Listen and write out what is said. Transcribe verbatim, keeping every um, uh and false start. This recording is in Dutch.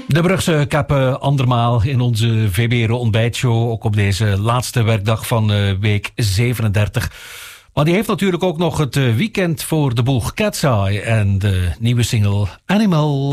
De Brugse Cap uh, andermaal in onze V B R ontbijtshow. Ook op deze laatste werkdag van uh, week zevenendertig. Maar die heeft natuurlijk ook nog het uh, weekend voor de boeg. Cat's Eye en de nieuwe single Animal.